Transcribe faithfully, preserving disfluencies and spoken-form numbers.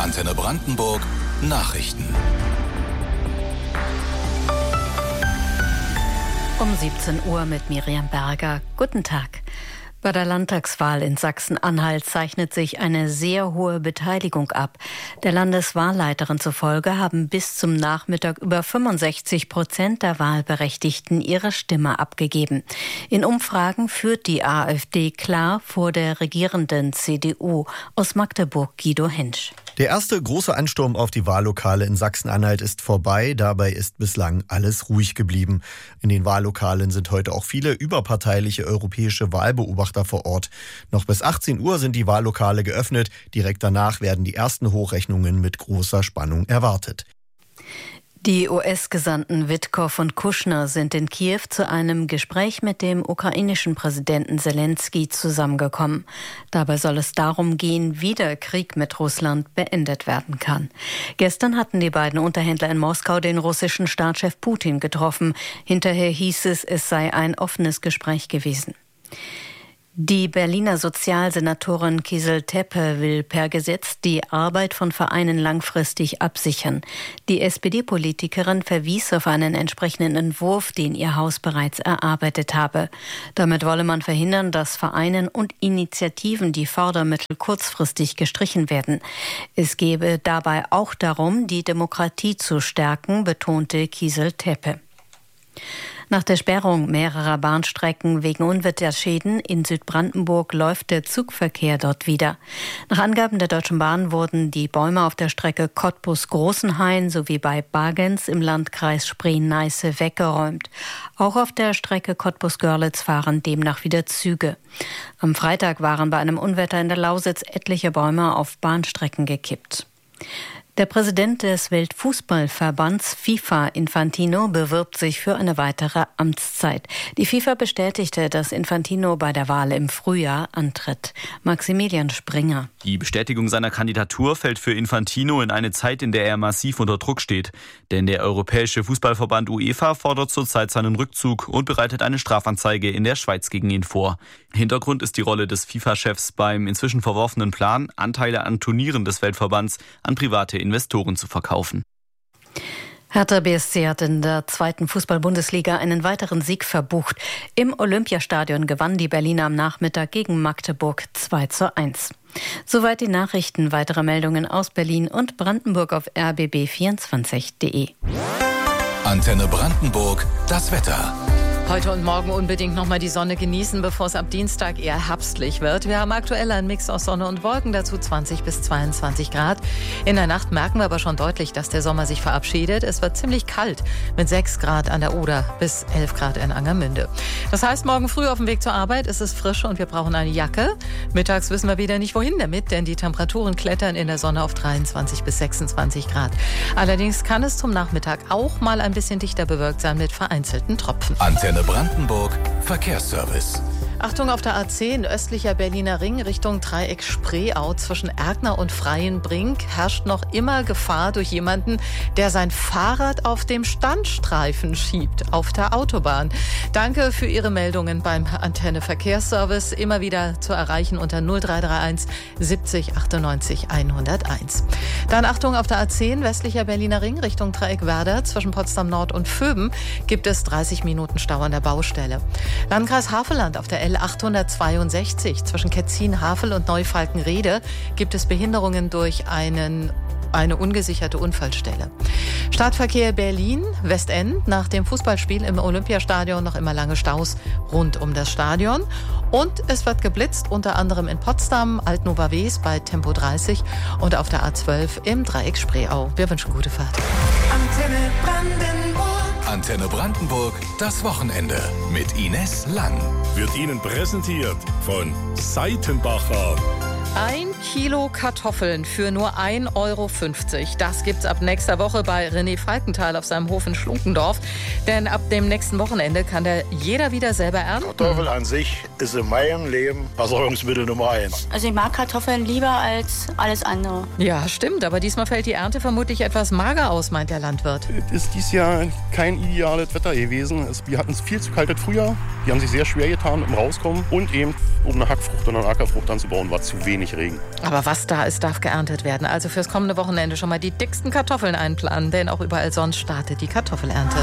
Antenne Brandenburg Nachrichten. Um siebzehn Uhr mit Miriam Berger. Guten Tag. Bei der Landtagswahl in Sachsen-Anhalt zeichnet sich eine sehr hohe Beteiligung ab. Der Landeswahlleiterin zufolge haben bis zum Nachmittag über fünfundsechzig Prozent der Wahlberechtigten ihre Stimme abgegeben. In Umfragen führt die AfD klar vor der regierenden C D U. Aus Magdeburg Guido Hensch. Der erste große Ansturm auf die Wahllokale in Sachsen-Anhalt ist vorbei. Dabei ist bislang alles ruhig geblieben. In den Wahllokalen sind heute auch viele überparteiliche europäische Wahlbeobachter vor Ort. Noch bis achtzehn Uhr sind die Wahllokale geöffnet. Direkt danach werden die ersten Hochrechnungen mit großer Spannung erwartet. Die U S-Gesandten Witkow und Kushner sind in Kiew zu einem Gespräch mit dem ukrainischen Präsidenten Selenskyj zusammengekommen. Dabei soll es darum gehen, wie der Krieg mit Russland beendet werden kann. Gestern hatten die beiden Unterhändler in Moskau den russischen Staatschef Putin getroffen. Hinterher hieß es, es sei ein offenes Gespräch gewesen. Die Berliner Sozialsenatorin Kizil-Tepe will per Gesetz die Arbeit von Vereinen langfristig absichern. Die S P D-Politikerin verwies auf einen entsprechenden Entwurf, den ihr Haus bereits erarbeitet habe. Damit wolle man verhindern, dass Vereinen und Initiativen die Fördermittel kurzfristig gestrichen werden. Es gebe dabei auch darum, die Demokratie zu stärken, betonte Kizil-Tepe. Nach der Sperrung mehrerer Bahnstrecken wegen Unwetterschäden in Südbrandenburg läuft der Zugverkehr dort wieder. Nach Angaben der Deutschen Bahn wurden die Bäume auf der Strecke Cottbus-Großenhain sowie bei Bargens im Landkreis Spree-Neiße weggeräumt. Auch auf der Strecke Cottbus-Görlitz fahren demnach wieder Züge. Am Freitag waren bei einem Unwetter in der Lausitz etliche Bäume auf Bahnstrecken gekippt. Der Präsident des Weltfußballverbands FIFA, Infantino, bewirbt sich für eine weitere Amtszeit. Die FIFA bestätigte, dass Infantino bei der Wahl im Frühjahr antritt. Maximilian Springer. Die Bestätigung seiner Kandidatur fällt für Infantino in eine Zeit, in der er massiv unter Druck steht. Denn der Europäische Fußballverband UEFA fordert zurzeit seinen Rückzug und bereitet eine Strafanzeige in der Schweiz gegen ihn vor. Hintergrund ist die Rolle des FIFA-Chefs beim inzwischen verworfenen Plan, Anteile an Turnieren des Weltverbands an private Investoren zu verkaufen. Hertha B S C hat in der zweiten Fußball-Bundesliga einen weiteren Sieg verbucht. Im Olympiastadion gewann die Berliner am Nachmittag gegen Magdeburg zwei zu eins. Soweit die Nachrichten. Weitere Meldungen aus Berlin und Brandenburg auf r b b vierundzwanzig punkt de. Antenne Brandenburg, das Wetter. Heute und morgen unbedingt nochmal die Sonne genießen, bevor es ab Dienstag eher herbstlich wird. Wir haben aktuell einen Mix aus Sonne und Wolken, dazu zwanzig bis zweiundzwanzig Grad. In der Nacht merken wir aber schon deutlich, dass der Sommer sich verabschiedet. Es wird ziemlich kalt mit sechs Grad an der Oder bis elf Grad in Angermünde. Das heißt, morgen früh auf dem Weg zur Arbeit ist es frisch und wir brauchen eine Jacke. Mittags wissen wir wieder nicht, wohin damit, denn die Temperaturen klettern in der Sonne auf dreiundzwanzig bis sechsundzwanzig Grad. Allerdings kann es zum Nachmittag auch mal ein bisschen dichter bewölkt sein mit vereinzelten Tropfen. Antenne Brandenburg Verkehrsservice. Achtung auf der A zehn, östlicher Berliner Ring Richtung Dreieck Spreeau zwischen Erkner und Freienbrink herrscht noch immer Gefahr durch jemanden, der sein Fahrrad auf dem Standstreifen schiebt auf der Autobahn. Danke für Ihre Meldungen beim Antenne Verkehrsservice. Immer wieder zu erreichen unter null drei drei eins siebzig achtundneunzig hunderteins. Dann Achtung auf der A zehn, westlicher Berliner Ring Richtung Dreieck Werder zwischen Potsdam Nord und Vöben gibt es dreißig Minuten Stau an der Baustelle. Landkreis Havelland auf der L achthundertzweiundsechzig zwischen Ketzin, Havel und Neufalkenriede gibt es Behinderungen durch einen eine ungesicherte Unfallstelle. Stadtverkehr Berlin, Westend, nach dem Fußballspiel im Olympiastadion noch immer lange Staus rund um das Stadion. Und es wird geblitzt, unter anderem in Potsdam, Altnova-Wes bei Tempo dreißig und auf der A zwölf im Dreieck Spreeau. Wir wünschen gute Fahrt. Antenne Brandenburg. Antenne Brandenburg, das Wochenende mit Ines Lang. Wird Ihnen präsentiert von Seitenbacher. Ein Kilo Kartoffeln für nur ein Euro fünfzig. Das gibt's ab nächster Woche bei René Falkenthal auf seinem Hof in Schlunkendorf. Denn ab dem nächsten Wochenende kann da jeder wieder selber ernten. Kartoffel an sich ist in meinem Leben Versorgungsmittel Nummer eins. Also ich mag Kartoffeln lieber als alles andere. Ja, stimmt. Aber diesmal fällt die Ernte vermutlich etwas mager aus, meint der Landwirt. Es ist dieses Jahr kein ideales Wetter gewesen. Wir hatten es viel zu kaltes Frühjahr. Die haben sich sehr schwer getan mit dem Rauskommen. Und eben, um eine Hackfrucht und eine Ackerfrucht anzubauen, war zu wenig. wenig Regen. Aber was da ist, darf geerntet werden. Also fürs kommende Wochenende schon mal die dicksten Kartoffeln einplanen, denn auch überall sonst startet die Kartoffelernte.